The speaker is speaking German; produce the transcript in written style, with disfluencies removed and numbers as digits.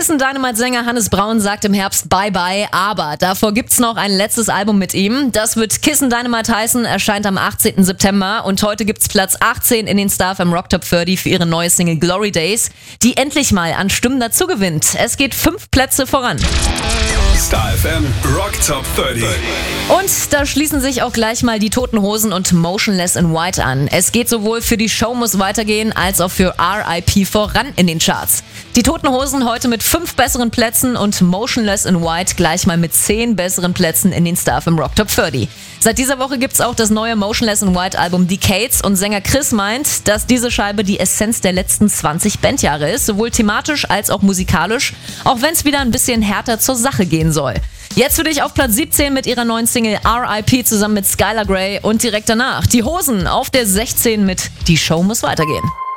Kissen Dynamite-Sänger Hannes Braun sagt im Herbst Bye-Bye, aber davor gibt's noch ein letztes Album mit ihm. Das wird Kissen Dynamite heißen, erscheint am 18. September und heute gibt's Platz 18 in den Star FM Rock Top 30 für ihre neue Single Glory Days, die endlich mal an Stimmen dazugewinnt. Es geht 5 Plätze voran. Star FM Rock Top 30. Und da schließen sich auch gleich mal die Toten Hosen und Motionless in White an. Es geht sowohl für die Show muss weitergehen, als auch für R.I.P. voran in den Charts. Die Toten Hosen heute mit 5 besseren Plätzen und Motionless in White gleich mal mit 10 besseren Plätzen in den Star FM Rock Top 30. Seit dieser Woche gibt's auch das neue Motionless in White Album Decades und Sänger Chris meint, dass diese Scheibe die Essenz der letzten 20 Bandjahre ist, sowohl thematisch als auch musikalisch, auch wenn es wieder ein bisschen härter zur Sache gehen soll. Jetzt für dich auf Platz 17 mit ihrer neuen Single R.I.P. zusammen mit Skylar Grey und direkt danach die Hosen auf der 16 mit Die Show muss weitergehen.